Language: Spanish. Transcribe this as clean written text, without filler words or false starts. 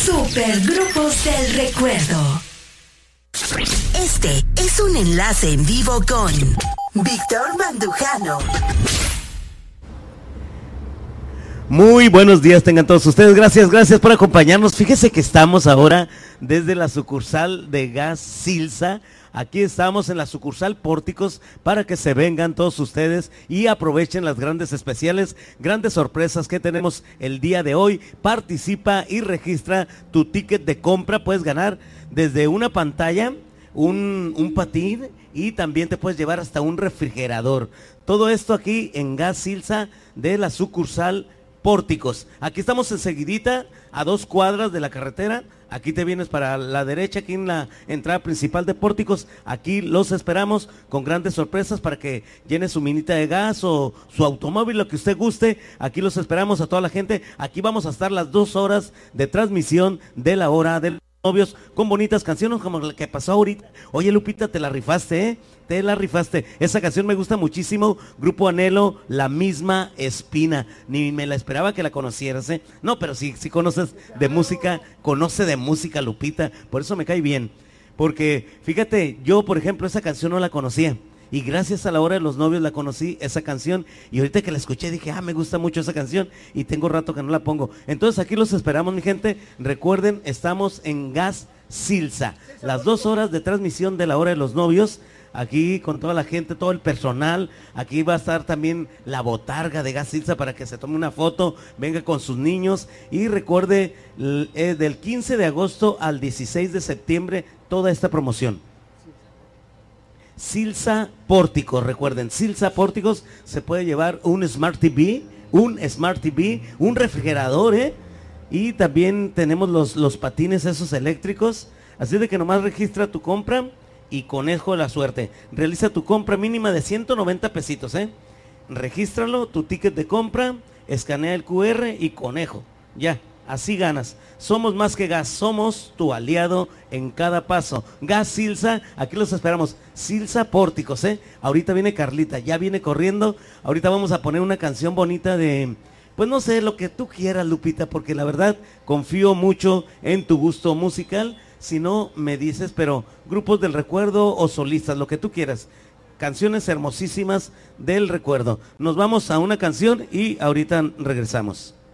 Supergrupos del Recuerdo. Este es un enlace en vivo con Víctor Mandujano. Muy buenos días tengan todos ustedes, gracias por acompañarnos. Fíjese que estamos ahora desde la sucursal de Gas Silsa. Aquí estamos en la sucursal Pórticos para que se vengan todos ustedes y aprovechen las grandes especiales, grandes sorpresas que tenemos el día de hoy. Participa y registra tu ticket de compra. Puedes ganar desde una pantalla, un patín y también te puedes llevar hasta un refrigerador. Todo esto aquí en Gas Silsa de la sucursal Pórticos. Aquí estamos enseguidita, a 2 cuadras de la carretera. Aquí te vienes para la derecha, aquí en la entrada principal de Pórticos. Aquí los esperamos con grandes sorpresas para que llene su minita de gas o su automóvil, lo que usted guste. Aquí los esperamos a toda la gente. Aquí vamos a estar las 2 horas de transmisión de la hora del novios, con bonitas canciones como la que pasó ahorita. Oye, Lupita, te la rifaste, ¿eh? Te la rifaste. Esa canción me gusta muchísimo. Grupo Anhelo, La Misma Espina. Ni me la esperaba que la conocieras, ¿eh? No, pero si conoces de música, conoce de música, Lupita. Por eso me cae bien. Porque, fíjate, yo, por ejemplo, esa canción no la conocía. Y gracias a la hora de los novios la conocí, esa canción, y ahorita que la escuché dije, me gusta mucho esa canción, y tengo rato que no la pongo. Entonces aquí los esperamos, mi gente. Recuerden, estamos en Gas Silsa, las 2 horas de transmisión de la hora de los novios, aquí con toda la gente, todo el personal. Aquí va a estar también la botarga de Gas Silsa para que se tome una foto, venga con sus niños, y recuerde, del 15 de agosto al 16 de septiembre, toda esta promoción. Silsa Pórticos, recuerden, Silsa Pórticos se puede llevar un Smart TV, un refrigerador, y también tenemos los patines esos eléctricos, así de que nomás registra tu compra y conejo la suerte. Realiza tu compra mínima de 190 pesitos, regístralo, tu ticket de compra, escanea el QR y conejo, ya. Así ganas. Somos más que gas, somos tu aliado en cada paso. Gas Silsa, aquí los esperamos. Silsa Pórticos, Ahorita viene Carlita, ya viene corriendo. Ahorita vamos a poner una canción bonita de, pues no sé, lo que tú quieras, Lupita, porque la verdad confío mucho en tu gusto musical. Si no, me dices, pero grupos del recuerdo o solistas, lo que tú quieras. Canciones hermosísimas del recuerdo. Nos vamos a una canción y ahorita regresamos.